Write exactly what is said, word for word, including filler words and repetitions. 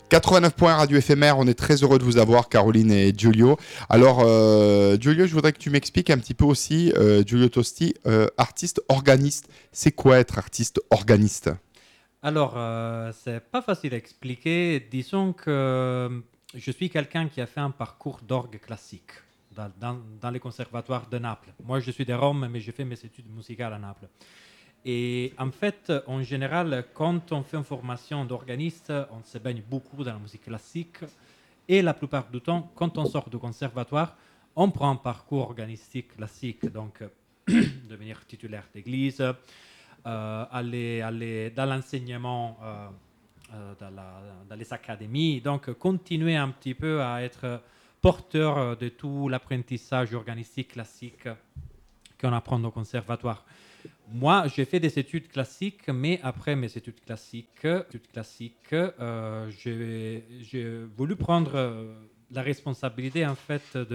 quatre-vingt-neuf points Radio Éphémère, on est très heureux de vous avoir, Caroline et Giulio. Alors, euh, Giulio, je voudrais que tu m'expliques un petit peu aussi, euh, Giulio Tosti, euh, artiste organiste. C'est quoi être artiste organiste? Alors, euh, c'est pas facile à expliquer. Disons que euh, je suis quelqu'un qui a fait un parcours d'orgue classique dans, dans- dans les conservatoires de Naples. Moi, je suis de Rome, mais j'ai fait mes études musicales à Naples. Et en fait, en général, quand on fait une formation d'organiste, on se baigne beaucoup dans la musique classique. Et la plupart du temps, quand on sort du conservatoire, on prend un parcours organistique classique, donc devenir titulaire d'église, euh, aller, aller dans l'enseignement, euh, euh, dans, la- dans les académies, donc continuer un petit peu à être porteur de tout l'apprentissage organistique classique qu'on apprend au conservatoire. Moi, j'ai fait des études classiques, mais après mes études classiques, études classiques euh, j'ai, j'ai voulu prendre euh, la responsabilité en fait de